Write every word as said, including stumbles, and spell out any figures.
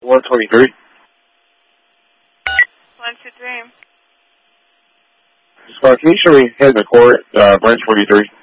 one twenty-three. one two three. Scott, can you show me head to court, uh, branch forty-three?